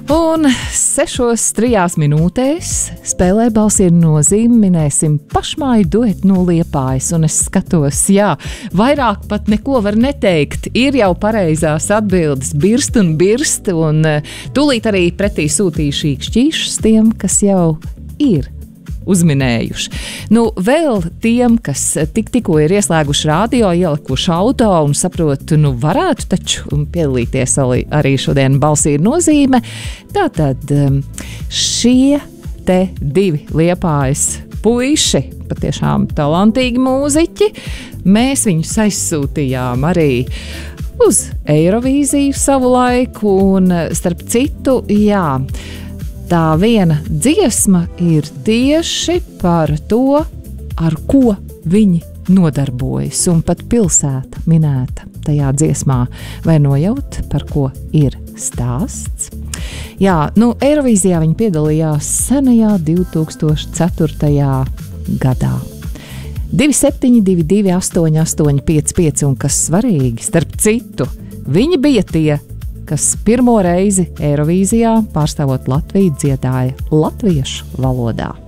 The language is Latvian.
Un 6:03 spēlē Balss ir nozīme, minēsim pašmāju duetu no Liepājas, un es skatos, jā, vairāk pat neko var neteikt, ir jau pareizās atbildes birst, un tūlīt arī pretī sūtīšu īkšķīšus tiem, kas jau ir uzminējuši. Nu, vēl tiem, kas tikko ir ieslēguši radio, ielikuši auto un saprotu, nu varētu taču piedalīties arī šodien Balss ir nozīme. Tātad šie te divi Liepājas puiši, patiešām talantīgi mūziķi, mēs viņus aizsūtījām arī uz Eirovīziju savu laiku, un starp citu, jā, tā viena dziesma ir tieši par to, ar ko viņi nodarbojas, un pat pilsēta minēta tajā dziesmā. Vai nojaut, par ko ir stāsts? Jā, nu, Eirovīzijā viņi piedalījās senajā 2004. gadā. 2722 8855, un kas svarīgi, starp citu, viņi bija tie, kas pirmo reizi Eirovīzijā pārstāvot Latviju dziedāja latviešu valodā.